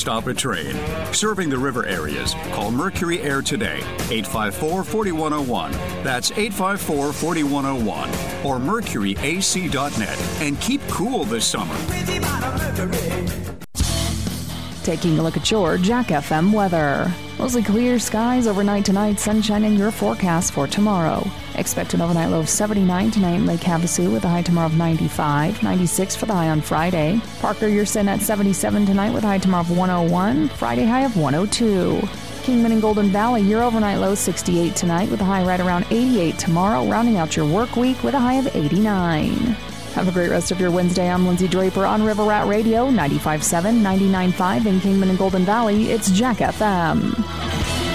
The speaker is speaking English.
stop a train. Serving the river areas, call Mercury Air today, 854-4101. That's 854-4101. Or mercuryac.net. And keep cool this summer. Taking a look at your Jack FM weather. Mostly clear skies overnight tonight, sunshine in your forecast for tomorrow. Expect an overnight low of 79 tonight in Lake Havasu with a high tomorrow of 95, 96 for the high on Friday. Parker, you're sitting at 77 tonight with a high tomorrow of 101, Friday high of 102. Kingman and Golden Valley, your overnight low 68 tonight with a high right around 88 tomorrow, rounding out your work week with a high of 89. Have a great rest of your Wednesday. I'm Lindsay Draper on River Rat Radio, 95.7, 99.5 in Kingman and Golden Valley. It's Jack FM.